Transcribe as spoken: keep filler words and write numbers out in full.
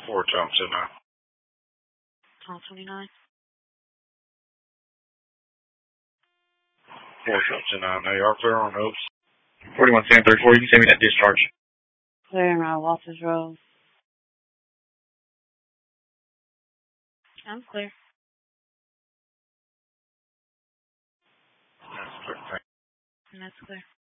four Thompson nine. Tom twenty-nine. four Thompson nine. They are clear on Oaks. forty-one Sam thirty-four, you can send me that discharge. Clear around Walters Road. I'm clear. That's clear. Thank you. And that's clear.